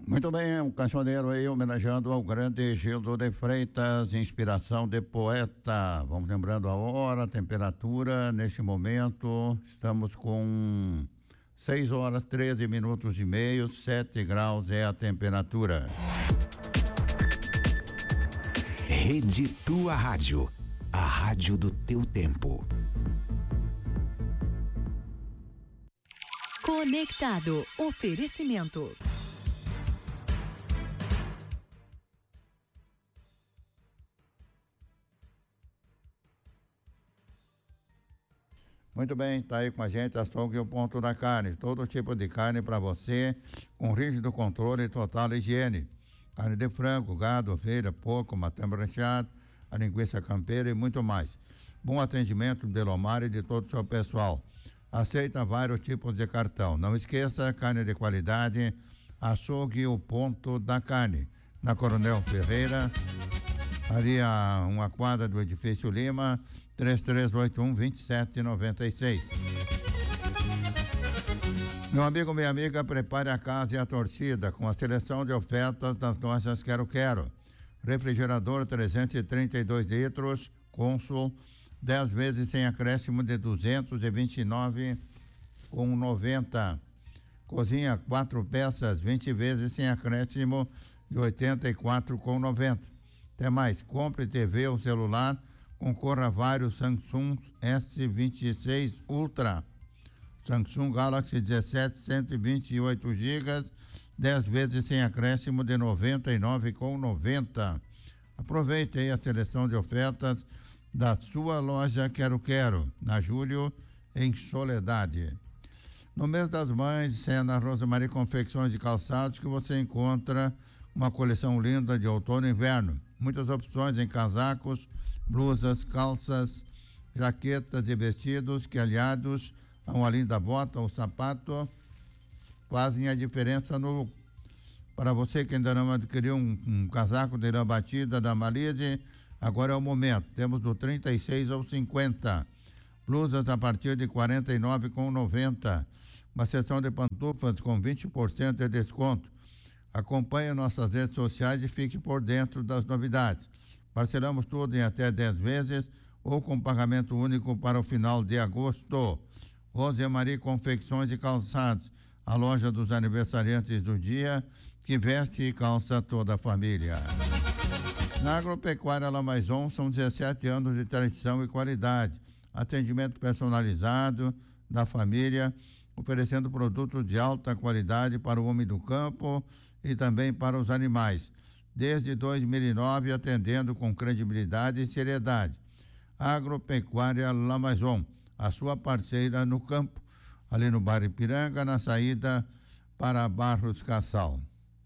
Muito bem, um cancioneiro aí homenageando ao grande Gildo de Freitas, inspiração de poeta. Vamos lembrando a hora, a temperatura, neste momento estamos com 6 horas 13 minutos e meio, 7 graus é a temperatura. Rede Tua Rádio, a rádio do teu tempo. Conectado, oferecimento. Muito bem, está aí com a gente Açougue e o Ponto da Carne. Todo tipo de carne para você, com rígido controle e total higiene. Carne de frango, gado, ovelha, porco, matambre recheado, a linguiça campeira e muito mais. Bom atendimento de Lomar e de todo o seu pessoal. Aceita vários tipos de cartão. Não esqueça, carne de qualidade, Açougue e o Ponto da Carne. Na Coronel Ferreira, ali a uma quadra do Edifício Lima, 3381-2796. Meu amigo, minha amiga, prepare a casa e a torcida com a seleção de ofertas das lojas Quero-Quero. Refrigerador 332 litros, Consul, 10 vezes sem acréscimo de 229,90. Cozinha 4 peças, 20 vezes sem acréscimo de 84,90. Até mais, compre TV ou celular, concorra a vários Samsung S26 Ultra, Samsung Galaxy 17 128 GB, 10 vezes sem acréscimo de 99,90. Aproveite aí a seleção de ofertas da sua loja Quero-Quero, na Júlio, em Soledade. No mês das mães, é na Rosemarie Confecções de Calçados que você encontra uma coleção linda de outono e inverno. Muitas opções em casacos, blusas, calças, jaquetas e vestidos que, aliados a uma linda bota ou sapato, fazem a diferença no look. Para você que ainda não adquiriu um casaco de lã batida da Malise, agora é o momento. Temos do 36 ao 50. Blusas a partir de R$ 49,90. Uma seção de pantufas com 20% de desconto. Acompanhe nossas redes sociais e fique por dentro das novidades. Parcelamos tudo em até 10 vezes ou com pagamento único para o final de agosto. Rosemarie Confecções e Calçados, a loja dos aniversariantes do dia, que veste e calça toda a família. Na Agropecuária Lamaison são 17 anos de tradição e qualidade. Atendimento personalizado da família, oferecendo produtos de alta qualidade para o homem do campo e também para os animais. Desde 2009, atendendo com credibilidade e seriedade. Agropecuária Lamaison, a sua parceira no campo, ali no bairro Ipiranga, na saída para Barros Cassal.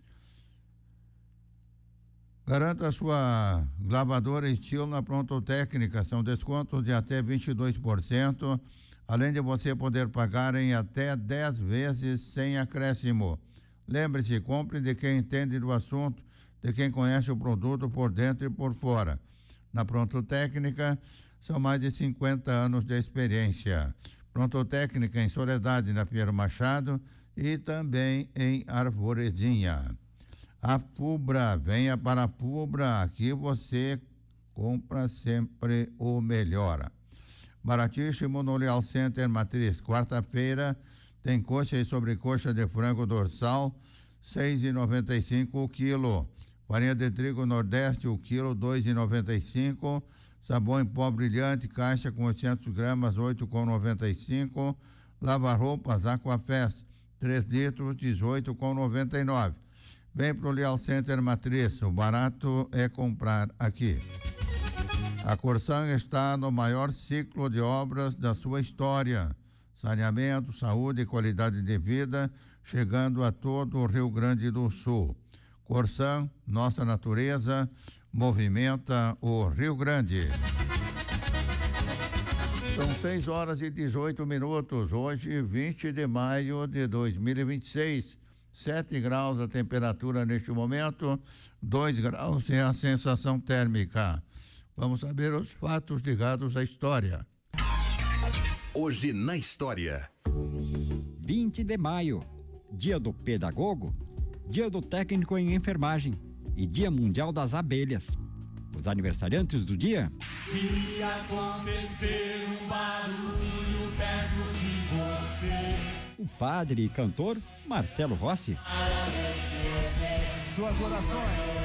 Garanta a sua lavadora estilo na Prontotécnica, são descontos de até 22%, além de você poder pagar em até 10 vezes sem acréscimo. Lembre-se, compre de quem entende do assunto, de quem conhece o produto por dentro e por fora. Na Prontotécnica, são mais de 50 anos de experiência. Prontotécnica em Soledade, na Pinheiro Machado, e também em Arvorezinha. A Fubra, venha para a Fubra, aqui você compra sempre o melhor. Baratíssimo no Leal Center Matriz, quarta-feira tem coxa e sobrecoxa de frango dorsal, R$ 6,95 o quilo. Farinha de trigo Nordeste, o quilo, R$ 2,95. Sabão em pó brilhante, caixa com 800 gramas, R$ 8,95. Lava-roupas Aquafest, 3 litros, R$ 18,99. Vem pro Leal Center Matriz, o barato é comprar aqui. A Corsan está no maior ciclo de obras da sua história. Saneamento, saúde e qualidade de vida, chegando a todo o Rio Grande do Sul. Corsan, nossa natureza, movimenta o Rio Grande. São 6 horas e 18 minutos, hoje 20 de maio de 2026. 7 graus a temperatura neste momento, 2 graus é a sensação térmica. Vamos saber os fatos ligados à história. Hoje na história. 20 de maio, dia do pedagogo. Dia do Técnico em Enfermagem e Dia Mundial das Abelhas. Os aniversariantes do dia: se acontecer um barulho perto de você, o padre e cantor Marcelo Rossi. suas orações